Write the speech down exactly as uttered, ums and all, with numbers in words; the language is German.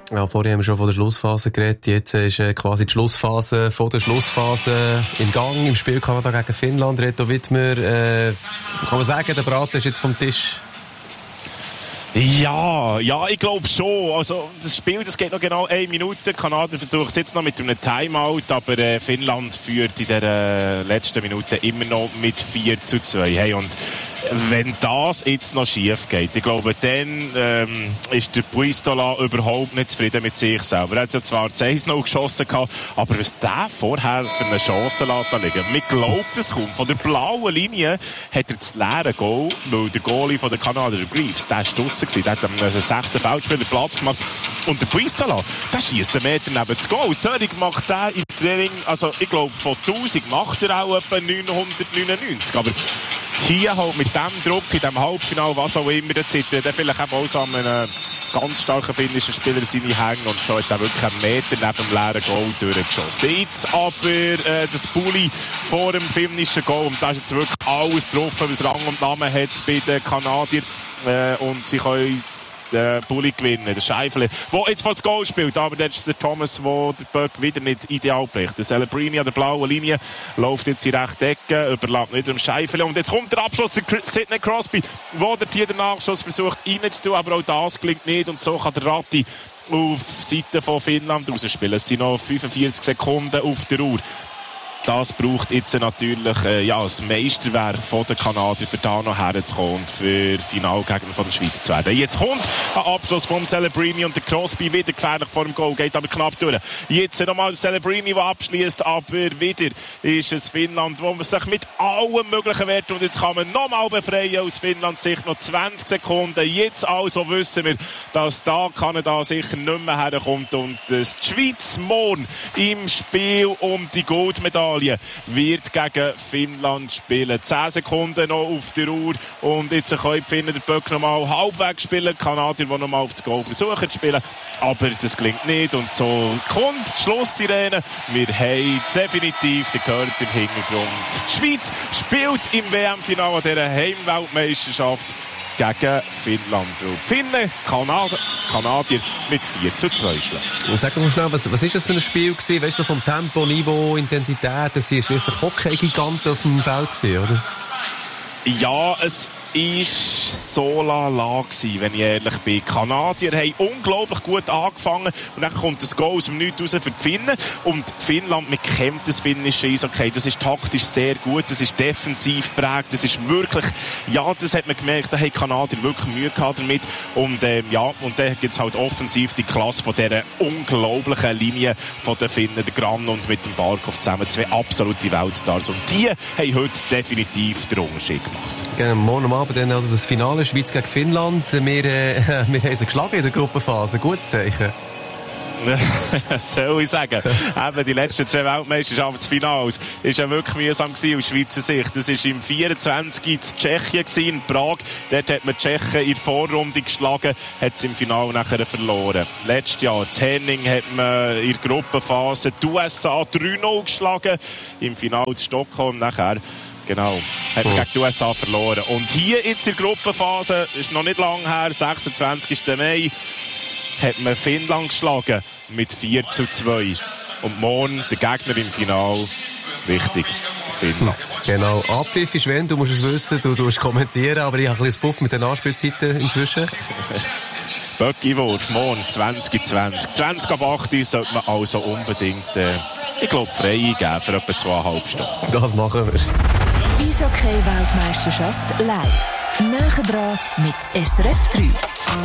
Ja, vorher haben wir schon von der Schlussphase geredet. Jetzt ist äh, quasi die Schlussphase von der Schlussphase im Gang im Spiel Kanada gegen Finnland. Reto Wittmer, äh, kann man sagen, der Braten ist jetzt vom Tisch? Ja, ja, ich glaube schon. Also, das Spiel, das geht noch genau eine Minute. Kanada versucht es jetzt noch mit einem Timeout, aber äh, Finnland führt in der äh, letzten Minute immer noch mit vier zu zwei. Hey, und wenn das jetzt noch schief geht, ich glaube, dann ähm, ist der Puistola überhaupt nicht zufrieden mit sich selber. Er hat ja zwar das eins null geschossen gehabt, aber was der vorher für eine Chance lässt liegen, man glaubt es kaum. Von der blauen Linie hat er das leere Goal, weil der Goalie von der Kanada, der Greaves, der ist draussen gewesen, der hat am sechsten Feldspieler Platz gemacht. Und der Puistola, der schießt einen Meter neben das Goal. Sörig macht der im Training, also ich glaube, von tausend macht er auch etwa neunhundertneunundneunzig. Aber hier halt mit dem Druck, in diesem Halbfinale, was auch immer, der zittert, der vielleicht auch so an einem ganz starken finnischen Spieler seine Hänge und so hat er wirklich einen Meter neben dem leeren Goal durchgeschossen. Jetzt aber äh, das Bulli vor dem finnischen Goal und da ist jetzt wirklich alles drauf, was Rang und Namen hat bei den Kanadiern. Äh, und sie können den Bulli gewinnen, der Scheifele, der jetzt vor das Goal spielt, aber dann ist der Thomas, der den Böck wieder nicht ideal bricht. Der Celebrini an der blauen Linie läuft jetzt in rechte Ecke, überlässt nicht dem Scheifele und jetzt kommt der Abschluss, der Sidney Crosby, der der Tier den Nachschuss versucht reinzutun, aber auch das gelingt nicht und so kann der Ratti auf Seite von Finnland rausspielen. Es sind noch fünfundvierzig Sekunden auf der Uhr. Das braucht jetzt natürlich äh, ja, das Meisterwerk von den Kanadiern, für da noch herzukommen und für Finalgegner von der Schweiz zu werden. Jetzt kommt ein Abschluss vom Celebrini und der Crosby wieder gefährlich vor dem Goal, geht aber knapp durch. Jetzt nochmal der Celebrini, der abschließt, aber wieder ist es Finnland, wo man sich mit allem Möglichen wehrt und jetzt kann man nochmal befreien aus Finnland Sicht, noch zwanzig Sekunden. Jetzt also wissen wir, dass da Kanada sicher nicht mehr herkommt und dass die Schweiz morgen im Spiel um die Goldmedaille wird gegen Finnland spielen. zehn Sekunden noch auf der Uhr und jetzt können die Finnen den Böck nochmal halbwegs spielen. Die Kanadier, die nochmal auf das Goal versuchen zu spielen, aber das gelingt nicht und so kommt die Schlusssirene. Wir haben definitiv, ihr hört es im Hintergrund, die Schweiz spielt im W M-Finale dieser Heimweltmeisterschaft gegen Finnland. Die Finnen, Kanada, Kanadier mit vier zu zwei schlagen. Und sag doch mal schnell, was, was ist das für ein Spiel gewesen? Weißt du, vom Tempo, Niveau, Intensität, das sind schliesslich Hockey-Giganten auf dem Feld gewesen, oder? Ja, es ist so lala gewesen, wenn ich ehrlich bin. Die Kanadier haben unglaublich gut angefangen und dann kommt das Goal aus dem Nichts raus für die Finnen. Und Finnland, man kennt das finnische Eishockey, das ist taktisch sehr gut, das ist defensiv geprägt, das ist wirklich, ja, das hat man gemerkt, da haben die Kanadier wirklich Mühe gehabt damit. Und ähm, ja, und dann gibt es halt offensiv die Klasse von dieser unglaublichen Linie von den Finnen, der Gran und mit dem Barkov zusammen, zwei absolute Weltstars. Und die haben heute definitiv den Unterschied gemacht. Genau, morgen Abend dann also das Finale Schweiz gegen Finnland. Wir, äh, wir haben sie geschlagen in der Gruppenphase. Gutes Zeichen. Was soll ich sagen? Eben die letzten zwei Weltmeisterschaftsfinals ist ja wirklich mühsam gewesen aus Schweizer Sicht. Das war im vierundzwanzig in Tschechien gewesen, in Prag. Dort hat man die Tschechen in der Vorrunde geschlagen, hat es im Finale nachher verloren. Letztes Jahr in Henning hat man in der Gruppenphase die U S A drei null geschlagen. Im Finale in Stockholm nachher. Genau, hat man gegen die U S A verloren. Und hier jetzt in der Gruppenphase, ist noch nicht lange her, sechsundzwanzigsten Mai, hat man Finnland geschlagen mit vier zu zwei. Und morgen der Gegner im Finale, richtig, Finnland. Genau, Abpfiff ist wenn, du musst es wissen, du musst kommentieren, aber ich habe ein bisschen Buff mit den Anspielzeiten inzwischen. Böcki-Wurf, morgen zwanzig zwanzig. zwanzig ab acht sollte man also unbedingt, äh, ich glaube, frei geben für etwa zweieinhalb Stunden. Das machen wir. Eishockey-Weltmeisterschaft live. Näher dran mit S R F drei.